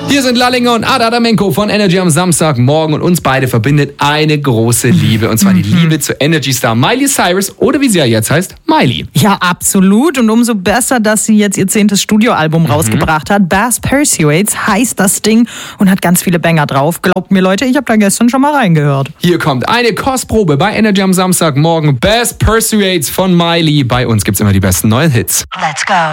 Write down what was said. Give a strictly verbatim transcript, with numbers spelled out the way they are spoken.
Hier sind Lallinger und Ada Adamenko von Energy am Samstagmorgen und uns beide verbindet eine große Liebe. Und zwar die Liebe zu Energy-Star Miley Cyrus oder wie sie ja jetzt heißt, Miley. Ja, absolut. Und umso besser, dass sie jetzt ihr zehntes Studioalbum mhm. rausgebracht hat. Bass Persuades heißt das Ding und hat ganz viele Banger drauf. Glaubt mir, Leute, ich habe da gestern schon mal reingehört. Hier kommt eine Kostprobe bei Energy am Samstagmorgen. Bass Persuades von Miley. Bei uns gibt's immer die besten neuen Hits. Let's go.